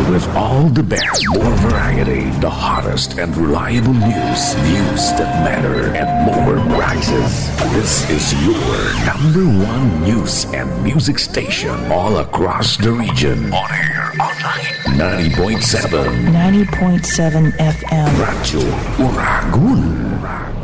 With all the best, more variety, the hottest and reliable news, views that matter, and more prizes. This is your number one news and music station all across the region. On air, online, 90.7. 90.7 FM. Radyo Uragun.